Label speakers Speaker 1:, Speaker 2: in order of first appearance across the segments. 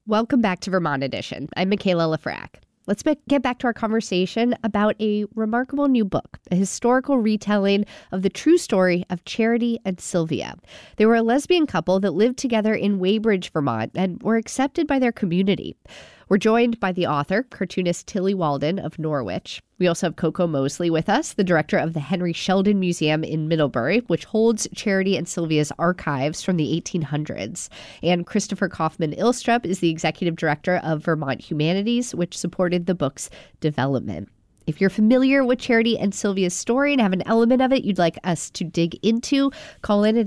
Speaker 1: Welcome back to Vermont Edition. I'm Michaela Lafrac. Let's get back to our conversation about a remarkable new book, a historical retelling of the true story of Charity and Sylvia. They were a lesbian couple that lived together in Weybridge, Vermont, and were accepted by their community. We're joined by the author, cartoonist Tillie Walden of Norwich. We also have Coco Mosley with us, the director of the Henry Sheldon Museum in Middlebury, which holds Charity and Sylvia's archives from the 1800s. And Christopher Kaufman Ilstrup is the executive director of Vermont Humanities, which supported the book's development. If you're familiar with Charity and Sylvia's story and have an element of it you'd like us to dig into, call in at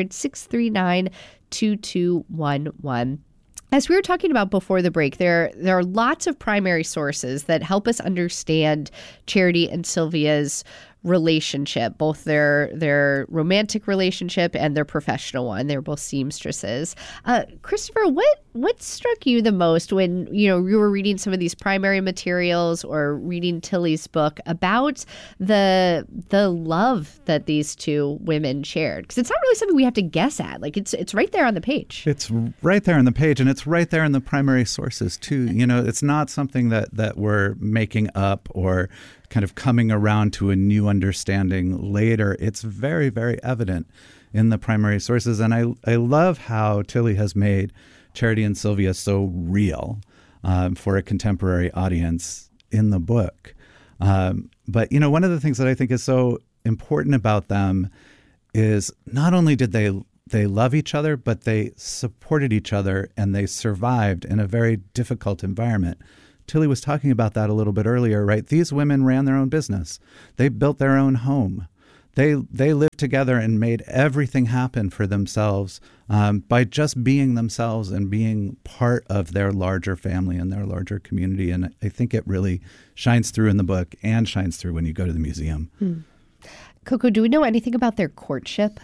Speaker 1: 800-639-2211. As we were talking about before the break, there are lots of primary sources that help us understand Charity and Sylvia's relationship, both their romantic relationship and their professional one. They're both seamstresses. Christopher, what struck you the most when you were reading some of these primary materials or reading Tillie's book about the love that these two women shared? Because it's not really something we have to guess at. Like it's right there on the page.
Speaker 2: It's right there on the page, and it's right there in the primary sources too. It's not something that we're making up or kind of coming around to a new understanding later. It's very, very evident in the primary sources. And I love how Tillie has made Charity and Sylvia so real for a contemporary audience in the book. But, one of the things that I think is so important about them is not only did they love each other, but they supported each other and they survived in a very difficult environment. Tillie was talking about that a little bit earlier, right? These women ran their own business. They built their own home. They lived together and made everything happen for themselves by just being themselves and being part of their larger family and their larger community. And I think it really shines through in the book and shines through when you go to the museum.
Speaker 1: Coco, do we know anything about their courtship?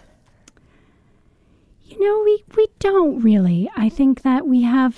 Speaker 3: We don't really. I think that we have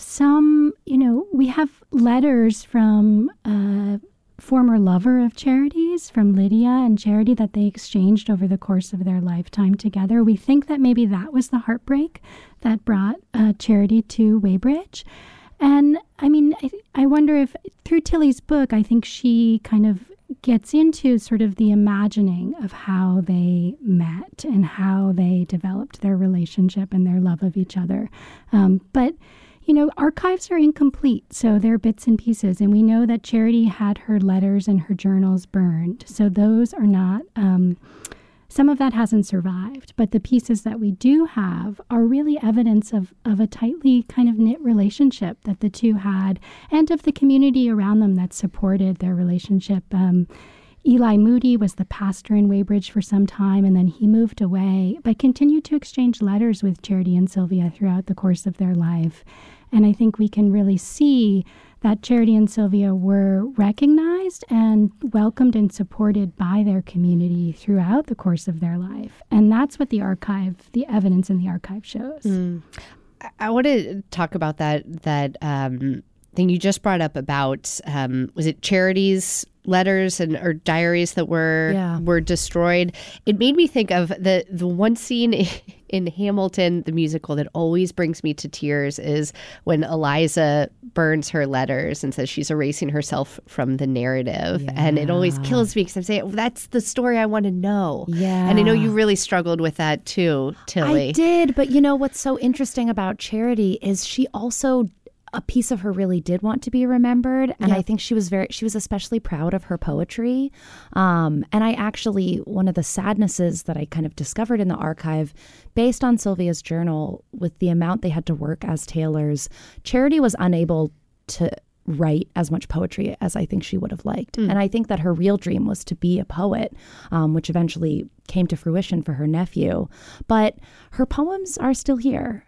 Speaker 3: we have letters from a former lover of Charity's, from Lydia and Charity, that they exchanged over the course of their lifetime together. We think that maybe that was the heartbreak that brought Charity to Weybridge. And I wonder if through Tillie's book, I think she kind of gets into sort of the imagining of how they met and how they developed their relationship and their love of each other. But archives are incomplete, so they're bits and pieces. And we know that Charity had her letters and her journals burned. So those are not, some of that hasn't survived. But the pieces that we do have are really evidence of a tightly kind of knit relationship that the two had, and of the community around them that supported their relationship. Eli Moody was the pastor in Weybridge for some time, and then he moved away, but continued to exchange letters with Charity and Sylvia throughout the course of their life. And I think we can really see that Charity and Sylvia were recognized and welcomed and supported by their community throughout the course of their life. And that's what the evidence in the archive shows.
Speaker 1: I want to talk about that thing you just brought up about, was it Charity's letters or diaries that were destroyed? It made me think of the one scene in Hamilton, the musical, that always brings me to tears is when Eliza burns her letters and says she's erasing herself from the narrative. Yeah. And it always kills me because I'm saying, that's the story I want to know.
Speaker 4: Yeah.
Speaker 1: And I know you really struggled with that too, Tillie.
Speaker 4: I did, but what's so interesting about Charity is she also, a piece of her really did want to be remembered. And I think she was especially proud of her poetry. And I actually, one of the sadnesses that I kind of discovered in the archive, based on Sylvia's journal, with the amount they had to work as tailors, Charity was unable to write as much poetry as I think she would have liked. And I think that her real dream was to be a poet, which eventually came to fruition for her nephew. But her poems are still here.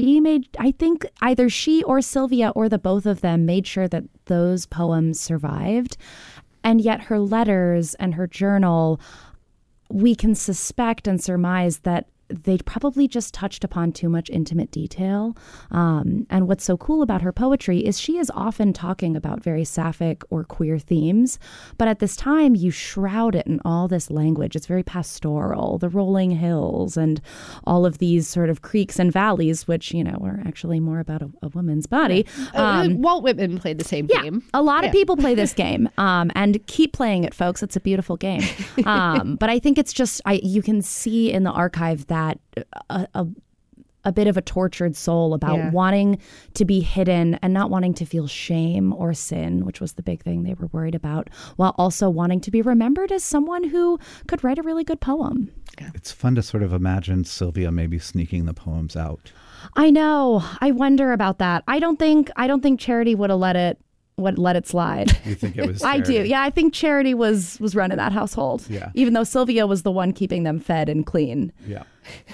Speaker 4: I think either she or Sylvia or the both of them made sure that those poems survived. And yet her letters and her journal, we can suspect and surmise that they probably just touched upon too much intimate detail. And what's so cool about her poetry is she is often talking about very sapphic or queer themes, but at this time you shroud it in all this language. It's very pastoral, the rolling hills and all of these sort of creeks and valleys, which, are actually more about a woman's body.
Speaker 1: Walt Whitman played the same game.
Speaker 4: A lot of people play this game, and keep playing it, folks. It's a beautiful game. But I think it's just, you can see in the archive that a bit of a tortured soul about wanting to be hidden and not wanting to feel shame or sin, which was the big thing they were worried about, while also wanting to be remembered as someone who could write a really good poem.
Speaker 2: It's fun to sort of imagine Sylvia maybe sneaking the poems out.
Speaker 4: I know. I wonder about that. I don't think Charity would have let it slide.
Speaker 2: You think it was
Speaker 4: I do. Yeah, I think Charity was running that household.
Speaker 2: Yeah.
Speaker 4: Even though Sylvia was the one keeping them fed and clean.
Speaker 2: Yeah.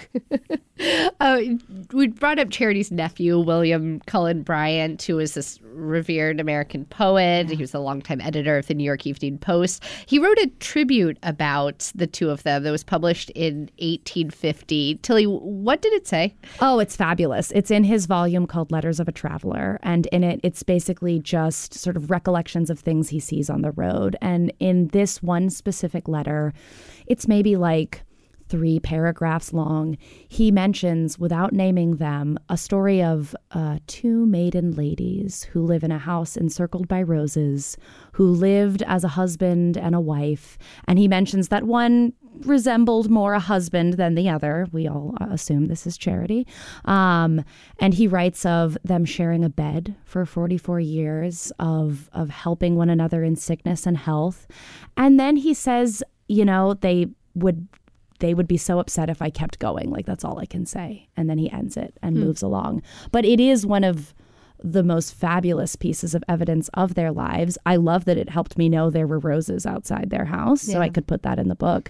Speaker 1: We brought up Charity's nephew, William Cullen Bryant, who was this revered American poet. He was a longtime editor of the New York Evening Post. He wrote a tribute about the two of them that was published in 1850. Tilly, what did it say?
Speaker 4: Oh, it's fabulous. It's in his volume called Letters of a Traveler. And in it, it's basically just sort of recollections of things he sees on the road. And in this one specific letter, it's maybe like 3 paragraphs long. He mentions, without naming them, a story of 2 maiden ladies who live in a house encircled by roses, who lived as a husband and a wife. And he mentions that one resembled more a husband than the other. We all assume this is Charity. And he writes of them sharing a bed for 44 years, of helping one another in sickness and health. And then he says, they would be so upset if I kept going. Like, that's all I can say. And then he ends it and moves along. But it is one of the most fabulous pieces of evidence of their lives. I love that it helped me know there were roses outside their house, so I could put that in the book.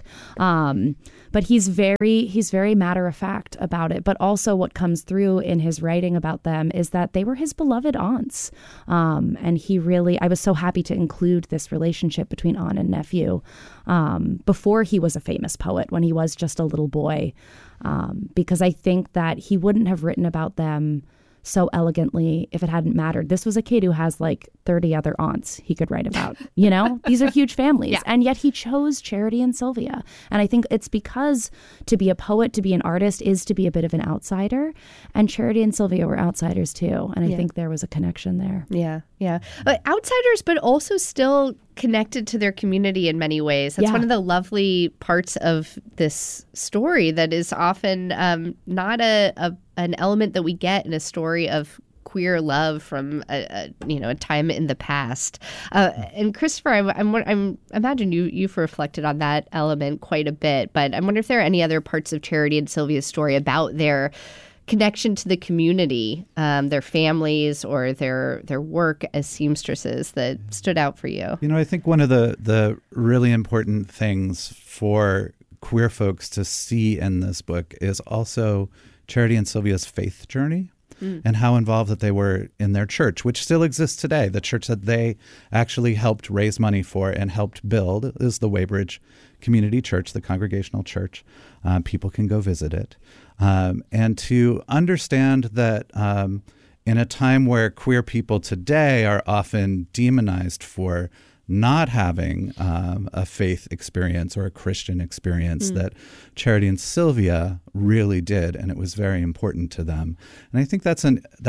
Speaker 4: But he's very matter of fact about it. But also what comes through in his writing about them is that they were his beloved aunts. And I was so happy to include this relationship between aunt and nephew before he was a famous poet, when he was just a little boy, because I think that he wouldn't have written about them so elegantly if it hadn't mattered. This was a kid who has like 30 other aunts he could write about. These are huge families. Yeah. And yet he chose Charity and Sylvia. And I think it's because to be a poet, to be an artist, is to be a bit of an outsider. And Charity and Sylvia were outsiders too. And I think there was a connection there.
Speaker 1: Yeah, yeah. Outsiders, but also still connected to their community in many ways. That's one of the lovely parts of this story that is often not an element that we get in a story of queer love from a time in the past. And Christopher, I'm imagine you've reflected on that element quite a bit, but I wonder if there are any other parts of Charity and Sylvia's story about their connection to the community, their families, or their work as seamstresses that stood out for you.
Speaker 2: I think one of the really important things for queer folks to see in this book is also Charity and Sylvia's faith journey and how involved that they were in their church, which still exists today. The church that they actually helped raise money for and helped build is the Weybridge Community Church, the Congregational Church. People can go visit it. And to understand that in a time where queer people today are often demonized for not having a faith experience or a Christian experience, that Charity and Sylvia really did, and it was very important to them. And I think that's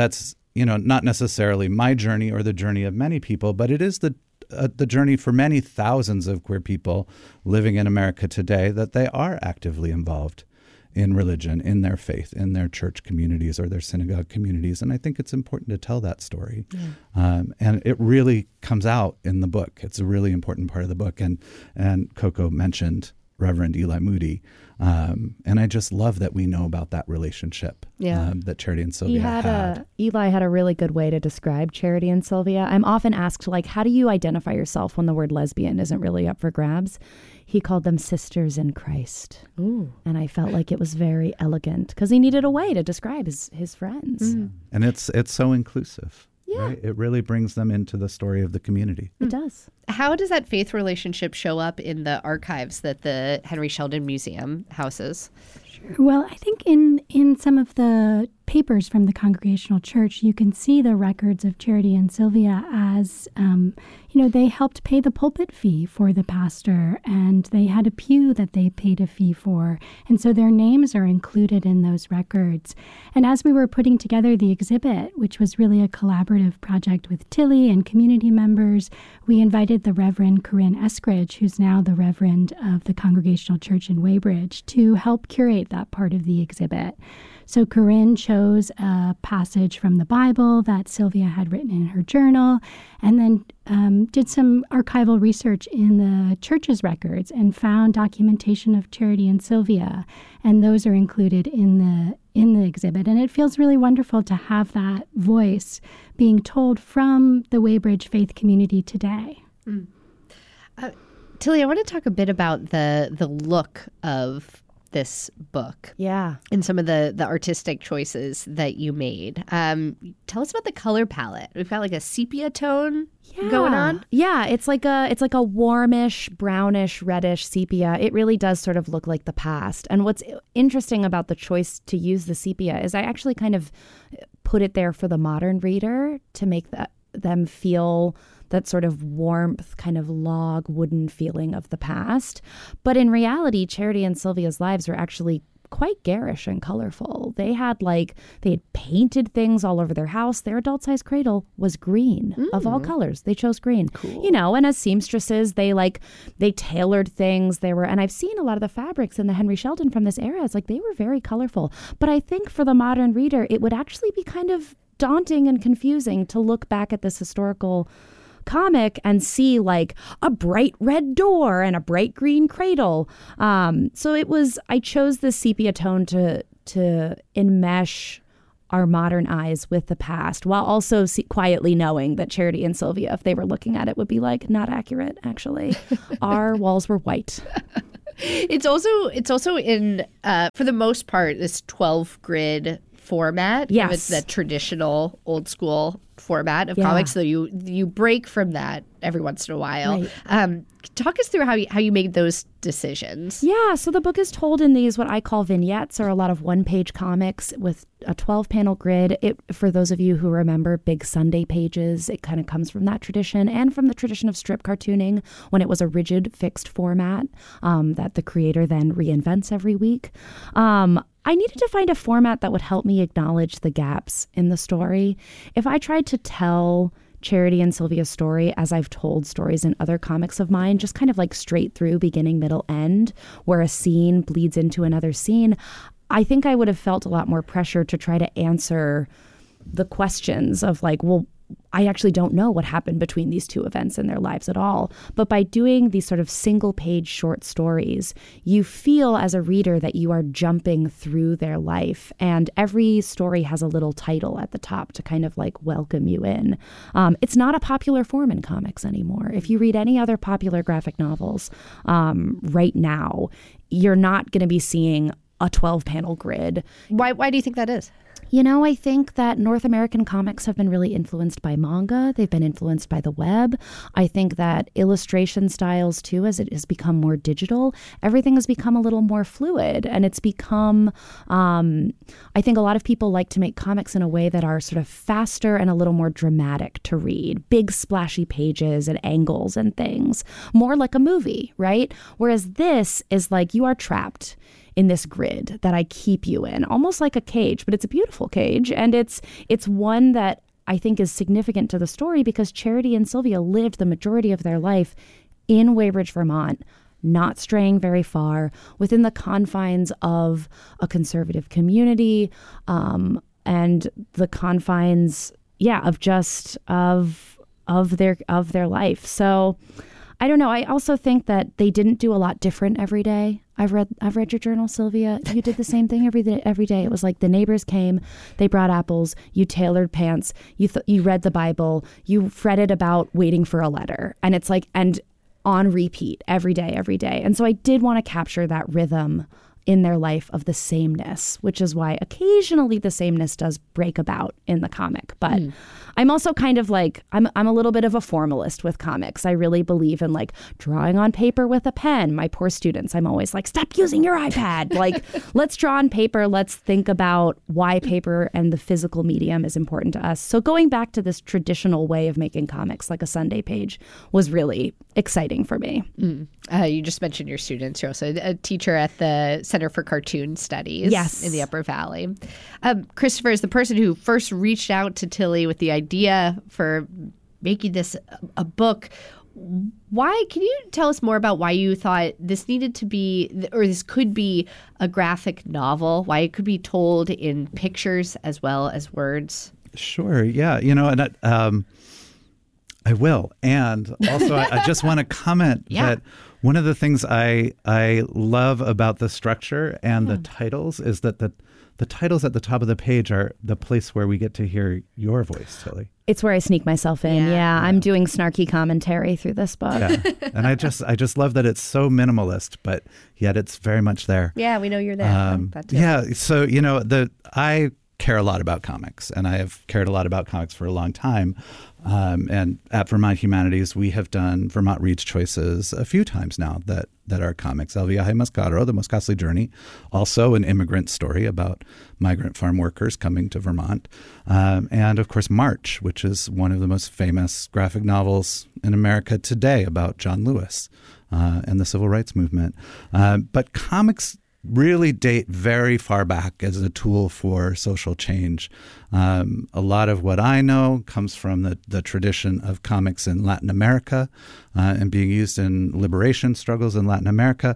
Speaker 2: not necessarily my journey or the journey of many people, but it is the journey for many thousands of queer people living in America today, that they are actively involved in religion, in their faith, in their church communities or their synagogue communities. And I think it's important to tell that story. Yeah. And it really comes out in the book. It's a really important part of the book. And Coco mentioned Reverend Eli Moody. And I just love that we know about that relationship that Charity and Sylvia had.
Speaker 4: Eli had a really good way to describe Charity and Sylvia. I'm often asked, how do you identify yourself when the word lesbian isn't really up for grabs? He called them sisters in Christ. Ooh. And I felt like it was very elegant because he needed a way to describe his friends.
Speaker 2: And it's so inclusive.
Speaker 4: Yeah.
Speaker 2: Right? It really brings them into the story of the community.
Speaker 4: It does.
Speaker 1: How does that faith relationship show up in the archives that the Henry Sheldon Museum houses?
Speaker 3: Well, I think in some of the papers from the Congregational Church, you can see the records of Charity and Sylvia as, they helped pay the pulpit fee for the pastor, and they had a pew that they paid a fee for. And so their names are included in those records. And as we were putting together the exhibit, which was really a collaborative project with Tilly and community members, we invited the Reverend Corinne Eskridge, who's now the Reverend of the Congregational Church in Weybridge, to help curate that part of the exhibit. So Corinne chose a passage from the Bible that Sylvia had written in her journal, and then did some archival research in the church's records and found documentation of Charity and Sylvia, and those are included in the exhibit. And it feels really wonderful to have that voice being told from the Weybridge faith community today.
Speaker 1: Tilly, I want to talk a bit about the look of this book.
Speaker 4: Yeah.
Speaker 1: And some of the artistic choices that you made. Tell us about the color palette. We've got like a sepia tone going on.
Speaker 4: Yeah, it's like a warmish, brownish, reddish sepia. It really does sort of look like the past. And what's interesting about the choice to use the sepia is I actually kind of put it there for the modern reader to make them feel that sort of warmth, kind of log wooden feeling of the past. But in reality, Charity and Sylvia's lives were actually quite garish and colorful. They had painted things all over their house. Their adult-sized cradle was green of all colors. They chose green. Cool. And as seamstresses, they tailored things. And I've seen a lot of the fabrics in the Henry Sheldon from this era. It's like they were very colorful. But I think for the modern reader, it would actually be kind of daunting and confusing to look back at this historical comic and see like a bright red door and a bright green cradle. So I chose the sepia tone to enmesh our modern eyes with the past, while also quietly knowing that Charity and Sylvia, if they were looking at it, would be like, not accurate, actually. Our walls were white.
Speaker 1: It's also in, for the most part, this 12 grid format.
Speaker 4: Yes.
Speaker 1: It's the traditional old school format of comics. So you break from that every once in a while. Right. Talk us through how you made those decisions.
Speaker 4: Yeah, so the book is told in these what I call vignettes, or a lot of one-page comics with a 12-panel grid. For those of you who remember Big Sunday pages, it kind of comes from that tradition, and from the tradition of strip cartooning, when it was a rigid, fixed format that the creator then reinvents every week. I needed to find a format that would help me acknowledge the gaps in the story. If I tried to tell Charity and Sylvia's story as I've told stories in other comics of mine, just kind of like straight through, beginning, middle, end, where a scene bleeds into another scene, I think I would have felt a lot more pressure to try to answer the questions of like, well, I actually don't know what happened between these two events in their lives at all. But by doing these sort of single-page short stories, you feel as a reader that you are jumping through their life. And every story has a little title at the top to kind of like welcome you in. It's not a popular form in comics anymore. If you read any other popular graphic novels right now, you're not going to be seeing a 12-panel grid.
Speaker 1: Why do you think that is?
Speaker 4: I think that North American comics have been really influenced by manga. They've been influenced by the web. I think that illustration styles, too, as it has become more digital, everything has become a little more fluid. And it's become, I think a lot of people like to make comics in a way that are sort of faster and a little more dramatic to read. Big splashy pages and angles and things. More like a movie, right? Whereas this is like you are trapped in this grid that I keep you in, almost like a cage, but it's a beautiful cage. And it's one that I think is significant to the story because Charity and Sylvia lived the majority of their life in Weybridge, Vermont, not straying very far, within the confines of a conservative community, and the confines, of their life. So I don't know. I also think that they didn't do a lot different every day. I've read your journal, Sylvia. You did the same thing every day. It was like the neighbors came, they brought apples, you tailored pants, you read the Bible, you fretted about waiting for a letter, and it's like and on repeat every day. And so I did want to capture that rhythm in their life of the sameness, which is why occasionally the sameness does break about in the comic. But I'm also kind of like, I'm a little bit of a formalist with comics. I really believe in like drawing on paper with a pen. My poor students, I'm always like, stop using your iPad. Like, let's draw on paper. Let's think about why paper and the physical medium is important to us. So going back to this traditional way of making comics, like a Sunday page, was really exciting for me.
Speaker 1: You just mentioned your students. You're also a teacher at the Center for Cartoon Studies in the Upper Valley. Christopher is the person who first reached out to Tilly with the idea for making this a book. Why? Can you tell us more about why you thought this needed to be, or this could be a graphic novel, why it could be told in pictures as well as words?
Speaker 2: Sure. Yeah. And I will. And also, I just want to comment that one of the things I love about the structure and the titles is that the titles at the top of the page are the place where we get to hear your voice, Tilly.
Speaker 4: It's where I sneak myself in. Yeah. I'm doing snarky commentary through this book.
Speaker 2: Yeah. And I just love that it's so minimalist, but yet it's very much there.
Speaker 1: Yeah, we know you're there.
Speaker 2: Yeah. So, I care a lot about comics, and I have cared a lot about comics for a long time. And at Vermont Humanities, we have done Vermont Reads Choices a few times now that are comics. El Viaje Más Caro, The Most Costly Journey, also an immigrant story about migrant farm workers coming to Vermont. And of course, March, which is one of the most famous graphic novels in America today about John Lewis and the Civil Rights Movement. But comics really date very far back as a tool for social change. A lot of what I know comes from the tradition of comics in Latin America and being used in liberation struggles in Latin America.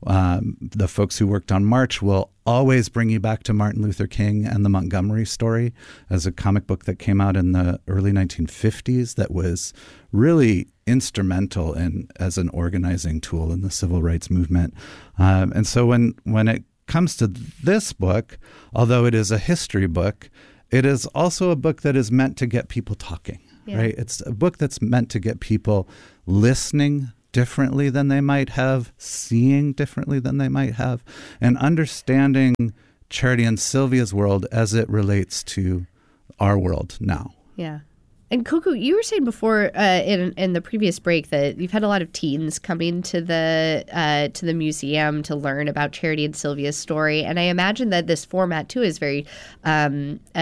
Speaker 2: The folks who worked on March will always bring you back to Martin Luther King and the Montgomery story as a comic book that came out in the early 1950s that was really instrumental as an organizing tool in the civil rights movement. And so when it comes to this book, although it is a history book, it is also a book that is meant to get people talking, right? It's a book that's meant to get people listening differently than they might have, seeing differently than they might have, and understanding Charity and Sylvia's world as it relates to our world now.
Speaker 1: Yeah. And Cuckoo, you were saying before in the previous break that you've had a lot of teens coming to the museum to learn about Charity and Sylvia's story, and I imagine that this format too is very